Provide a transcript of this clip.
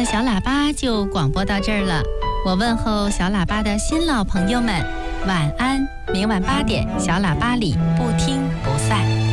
的小喇叭就广播到这儿了。我问候小喇叭的新老朋友们，晚安！明晚8点，小喇叭里不听不散。